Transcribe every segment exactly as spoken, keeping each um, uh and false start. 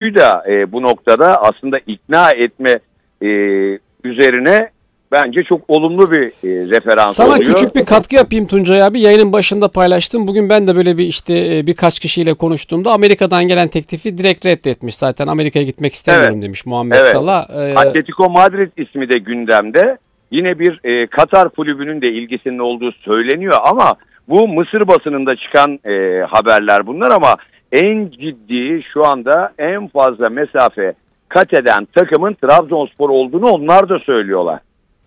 oyuncuyu da e, bu noktada aslında ikna etme e, üzerine bence çok olumlu bir e, referans Sana oluyor. Sana küçük bir katkı yapayım Tuncay abi. Yayının başında paylaştım. Bugün ben de böyle bir işte birkaç kişiyle konuştuğumda Amerika'dan gelen teklifi direkt reddetmiş. Zaten Amerika'ya gitmek istemiyorum evet. demiş Muhammed evet. Salah. Ee, Atletico Madrid ismi de gündemde. Yine bir e, Katar kulübünün de ilgisinin olduğu söyleniyor ama bu Mısır basınında çıkan e, haberler bunlar ama en ciddi şu anda en fazla mesafe kat eden takımın Trabzonspor olduğunu onlar da söylüyorlar.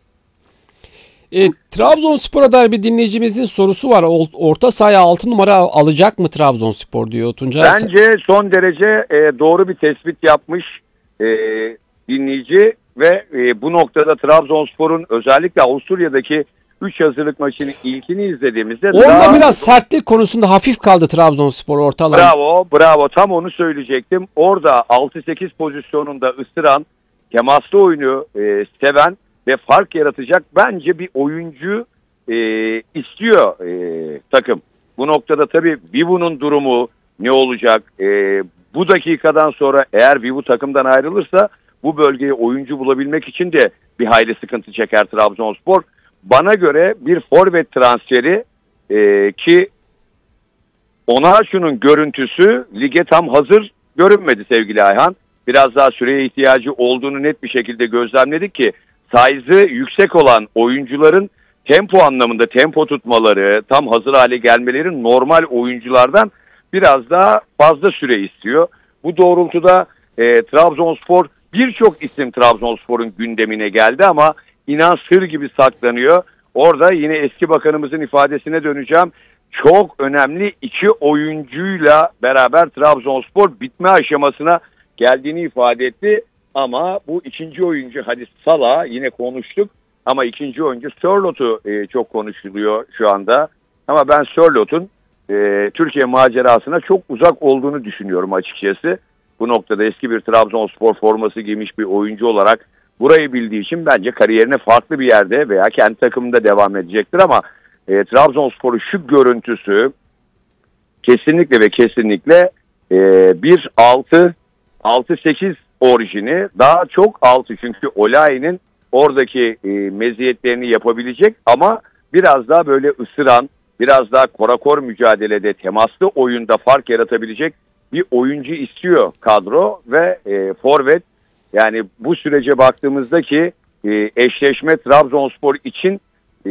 E, Trabzonspor'a dair bir dinleyicimizin sorusu var. Orta sahaya altı numara alacak mı Trabzonspor diyor Tuncay. Bence son derece e, doğru bir tespit yapmış e, dinleyici ve e, bu noktada Trabzonspor'un özellikle Avusturya'daki üç hazırlık maçının ilkini izlediğimizde orada daha... biraz sertlik konusunda hafif kaldı Trabzonspor ortalar. Bravo, bravo. Tam onu söyleyecektim. Orada altı sekiz pozisyonunda ısıran, temaslı oyunu e, seven ve fark yaratacak bence bir oyuncu e, istiyor e, takım. Bu noktada tabii Vivu'nun durumu ne olacak? E, bu dakikadan sonra eğer Vivu takımdan ayrılırsa bu bölgeye oyuncu bulabilmek için de bir hayli sıkıntı çeker Trabzonspor. Bana göre bir forvet transferi e, ki Onaçu'nun görüntüsü lige tam hazır görünmedi sevgili Ayhan. Biraz daha süreye ihtiyacı olduğunu net bir şekilde gözlemledik ki size'ı yüksek olan oyuncuların tempo anlamında tempo tutmaları, tam hazır hale gelmeleri normal oyunculardan biraz daha fazla süre istiyor. Bu doğrultuda e, Trabzonspor birçok isim Trabzonspor'un gündemine geldi ama inan sır gibi saklanıyor. Orada yine eski bakanımızın ifadesine döneceğim. Çok önemli iki oyuncuyla beraber Trabzonspor bitme aşamasına geldiğini ifade etti. Ama bu ikinci oyuncu hadi Salah yine konuştuk ama ikinci oyuncu Sörlot'u e, çok konuşuluyor şu anda. Ama ben Sörlot'un e, Türkiye macerasına çok uzak olduğunu düşünüyorum açıkçası. Bu noktada eski bir Trabzonspor forması giymiş bir oyuncu olarak burayı bildiği için bence kariyerine farklı bir yerde veya kendi takımında devam edecektir ama e, Trabzonspor'un şu görüntüsü kesinlikle ve kesinlikle e, bir altı altı sekiz orijini daha çok altı çünkü Olayi'nin oradaki e, meziyetlerini yapabilecek ama biraz daha böyle ısıran, biraz daha korakor mücadelede temaslı oyunda fark yaratabilecek bir oyuncu istiyor kadro ve e, forvet. Yani bu sürece baktığımızda ki e, eşleşme Trabzonspor için e,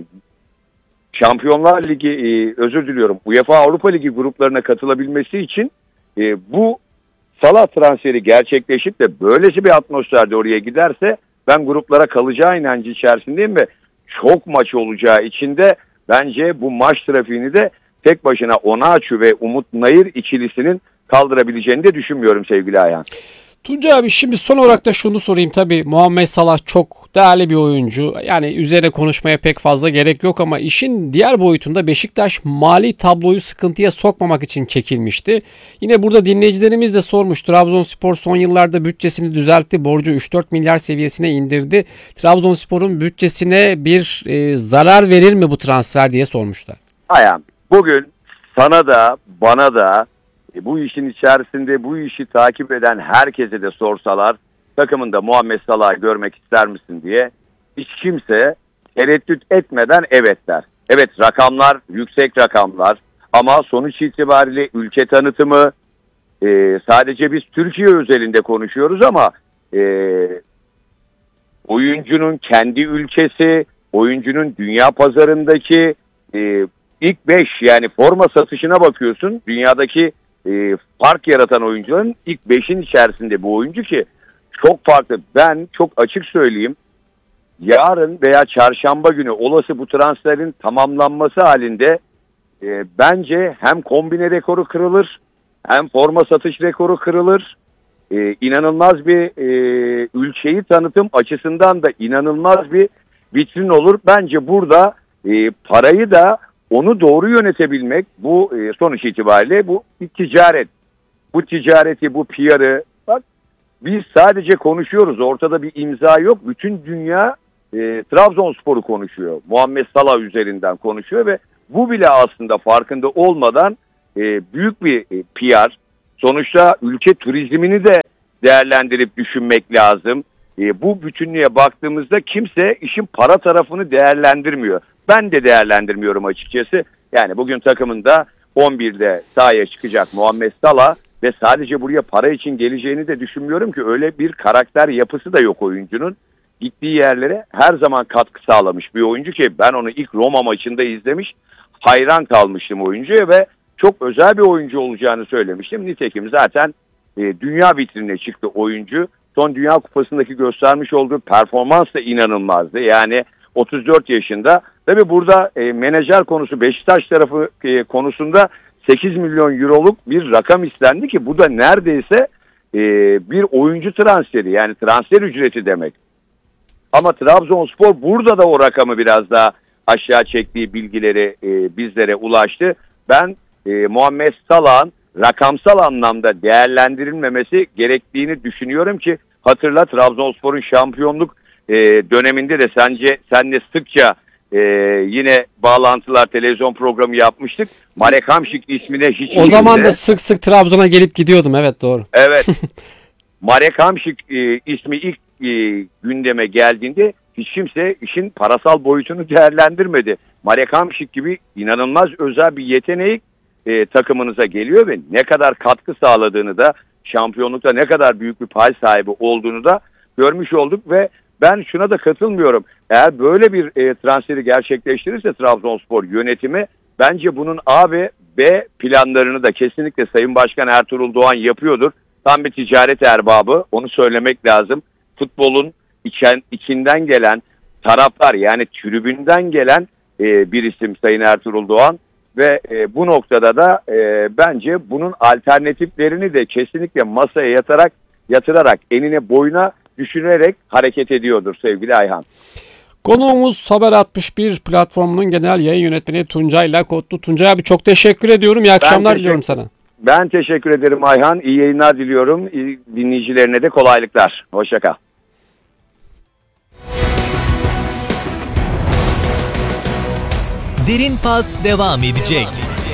Şampiyonlar Ligi e, özür diliyorum UEFA Avrupa Ligi gruplarına katılabilmesi için e, bu Salah transferi gerçekleşip de böylesi bir atmosferde oraya giderse ben gruplara kalacağı inancı içerisindeyim ve çok maç olacağı için de bence bu maç trafiğini de tek başına Onaçu ve Umut Nayır ikilisinin kaldırabileceğini de düşünmüyorum sevgili Ayhan. Tuncay abi şimdi son olarak da şunu sorayım. Tabii Muhammed Salah çok değerli bir oyuncu. Yani üzerine konuşmaya pek fazla gerek yok ama işin diğer boyutunda Beşiktaş mali tabloyu sıkıntıya sokmamak için çekilmişti. Yine burada dinleyicilerimiz de sormuş. Trabzonspor son yıllarda bütçesini düzeltti. Borcu üç dört milyar seviyesine indirdi. Trabzonspor'un bütçesine bir e, zarar verir mi bu transfer diye sormuşlar. Ayhan bugün sana da bana da bu işin içerisinde bu işi takip eden herkese de sorsalar takımında Muhammed Salah'ı görmek ister misin diye hiç kimse tereddüt etmeden evet der. Evet rakamlar yüksek rakamlar ama sonuç itibariyle ülke tanıtımı e, sadece biz Türkiye özelinde konuşuyoruz ama e, oyuncunun kendi ülkesi, oyuncunun dünya pazarındaki e, ilk beş yani forma satışına bakıyorsun dünyadaki E, fark yaratan oyuncuların ilk beşin içerisinde bu oyuncu ki çok farklı. Ben çok açık söyleyeyim yarın veya çarşamba günü olası bu transferin tamamlanması halinde e, bence hem kombine rekoru kırılır hem forma satış rekoru kırılır. E, inanılmaz bir e, ülkeyi tanıtım açısından da inanılmaz bir vitrin olur. Bence burada e, parayı da onu doğru yönetebilmek bu e, sonuç itibariyle bu bir ticaret. Bu ticareti, bu P R'ı bak biz sadece konuşuyoruz. Ortada bir imza yok. Bütün dünya e, Trabzonspor'u konuşuyor. Muhammed Salah üzerinden konuşuyor ve bu bile aslında farkında olmadan e, büyük bir e, P R. Sonuçta ülke turizmini de değerlendirip düşünmek lazım. E, bu bütünlüğe baktığımızda kimse işin para tarafını değerlendirmiyor. Ben de değerlendirmiyorum açıkçası. Yani bugün takımında on birde sahaya çıkacak Muhammed Salah ve sadece buraya para için geleceğini de düşünmüyorum ki, öyle bir karakter yapısı da yok oyuncunun. Gittiği yerlere her zaman katkı sağlamış bir oyuncu ki ben onu ilk Roma maçında izlemiş, hayran kalmıştım oyuncuya ve çok özel bir oyuncu olacağını söylemiştim. Nitekim zaten e, dünya vitrinine çıktı oyuncu. Son Dünya Kupası'ndaki göstermiş olduğu performans da inanılmazdı. Yani otuz dört yaşında. Tabii burada e, menajer konusu, Beşiktaş tarafı e, konusunda sekiz milyon euroluk bir rakam istendi ki bu da neredeyse e, bir oyuncu transferi, yani transfer ücreti demek. Ama Trabzonspor burada da o rakamı biraz daha aşağı çektiği bilgileri e, bizlere ulaştı. Ben e, Muhammed Salah'ın rakamsal anlamda değerlendirilmemesi gerektiğini düşünüyorum ki, hatırla Trabzonspor'un şampiyonluk e, döneminde de sence senle sıkça e, yine bağlantılar, televizyon programı yapmıştık. Marek Hamšík ismine hiç O zaman da sık sık Trabzon'a gelip gidiyordum, evet doğru. Evet. Marek Hamšík e, ismi ilk e, gündeme geldiğinde hiç kimse işin parasal boyutunu değerlendirmedi. Marek Hamšík gibi inanılmaz özel bir yeteneği e, takımınıza geliyor ve ne kadar katkı sağladığını da, şampiyonlukta ne kadar büyük bir pay sahibi olduğunu da görmüş olduk ve ben şuna da katılmıyorum. Eğer böyle bir e, transferi gerçekleştirirse Trabzonspor yönetimi, bence bunun A ve B planlarını da kesinlikle Sayın Başkan Ertuğrul Doğan yapıyordur. Tam bir ticaret erbabı, onu söylemek lazım. Futbolun içen, içinden gelen taraftar, yani tribünden gelen e, bir isim Sayın Ertuğrul Doğan. Ve e, bu noktada da e, bence bunun alternatiflerini de kesinlikle masaya yatarak, yatırarak, enine boyuna düşünerek hareket ediyordur sevgili Ayhan. Konuğumuz Haber altmış bir platformunun genel yayın yönetmeni Tuncay Lakotlu. Tuncay abi çok teşekkür ediyorum. İyi akşamlar diliyorum sana. Ben teşekkür ederim Ayhan. İyi yayınlar diliyorum. İyi, dinleyicilerine de kolaylıklar. Hoşça kal. Derin Pas devam edecek.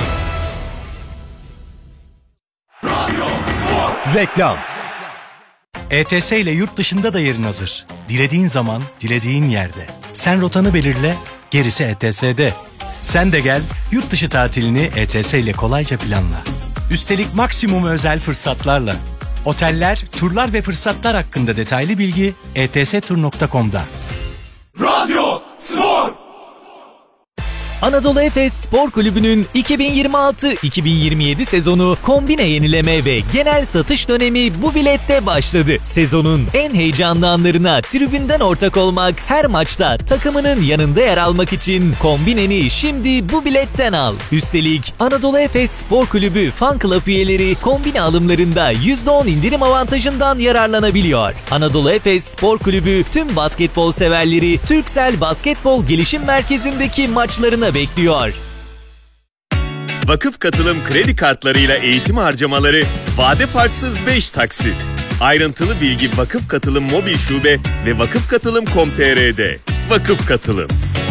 Reklam. E T S ile yurt dışında da yerin hazır. Dilediğin zaman, dilediğin yerde. Sen rotanı belirle, gerisi E T S'de. Sen de gel, yurt dışı tatilini E T S ile kolayca planla. Üstelik maksimum özel fırsatlarla. Oteller, turlar ve fırsatlar hakkında detaylı bilgi e t s tur nokta com'da. Radyo Spor. Anadolu Efes Spor Kulübü'nün iki bin yirmi altı iki bin yirmi yedi sezonu kombine yenileme ve genel satış dönemi bu bilette başladı. Sezonun en heyecanlı anlarına tribünden ortak olmak, her maçta takımının yanında yer almak için kombineni şimdi bu biletten al. Üstelik Anadolu Efes Spor Kulübü Fan Club üyeleri kombine alımlarında yüzde on indirim avantajından yararlanabiliyor. Anadolu Efes Spor Kulübü tüm basketbol severleri Türksel Basketbol Gelişim Merkezi'ndeki maçlarına bekliyor. Vakıf Katılım kredi kartlarıyla eğitim harcamaları vade farksız beş taksit. Ayrıntılı bilgi Vakıf Katılım mobil şube ve vakıfkatılım nokta com nokta t r'de. Vakıf Katılım.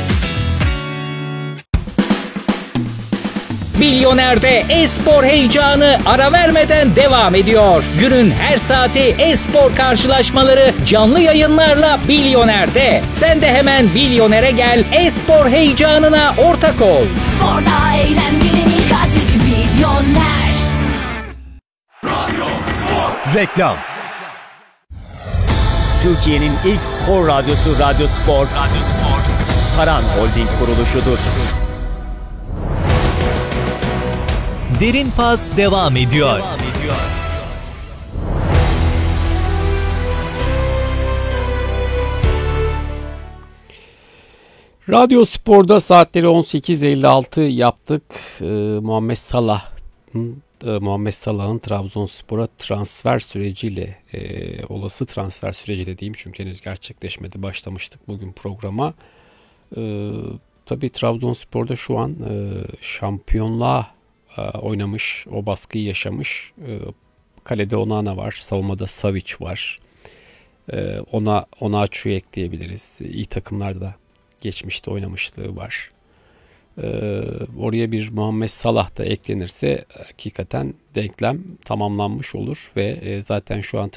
Bilyoner'de e-spor heyecanı ara vermeden devam ediyor. Günün her saati e-spor karşılaşmaları canlı yayınlarla Bilyoner'de. Sen de hemen Bilyoner'e gel, e-spor heyecanına ortak ol. Sporda eğlencenin ilk adresi Bilyoner. Radyo Spor. Reklam. Türkiye'nin ilk spor radyosu Radyo Spor, Radyo Spor, Saran Holding kuruluşudur. Derin Pas devam ediyor. Devam ediyor. Radyo Spor'da saatleri on sekiz elli altı yaptık. Ee, Muhammed Salah'ın e, Muhammed Salah'ın Trabzonspor'a transfer süreciyle e, olası transfer süreci dediğim, çünkü henüz gerçekleşmedi. Başlamıştık bugün programa. E, tabii Trabzonspor'da şu an e, şampiyonluğa e, oynamış, o baskıyı yaşamış. E, kalede Onana var, savunmada Savic var. E, ona Onaçu'yu ekleyebiliriz. İyi takımlarda geçmişte oynamışlığı var. Ee, oraya bir Muhammed Salah da eklenirse hakikaten denklem tamamlanmış olur ve e, zaten şu an